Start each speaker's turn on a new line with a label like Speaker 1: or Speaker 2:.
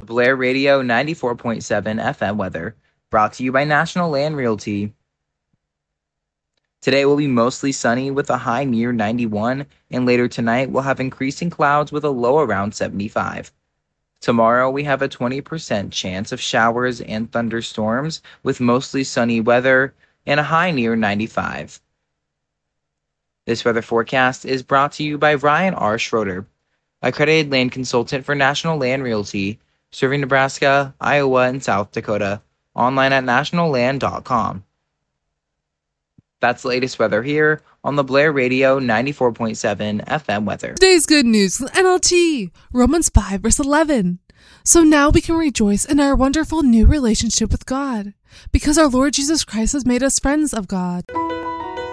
Speaker 1: Blair Radio 94.7 FM weather, brought to you by National Land Realty. Today will be mostly sunny with a high near 91, and later tonight we'll have increasing clouds with a low around 75. Tomorrow we have a 20% chance of showers and thunderstorms with mostly sunny weather and a high near 95. This weather forecast is brought to you by Ryan R. Schroeder, accredited land consultant for National Land Realty, serving Nebraska, Iowa, and South Dakota. Online at nationalland.com. That's the latest weather here on the Blair Radio 94.7 FM weather.
Speaker 2: Today's good news from NLT, Romans 5 verse 11. So now we can rejoice in our wonderful new relationship with God, because our Lord Jesus Christ has made us friends of God.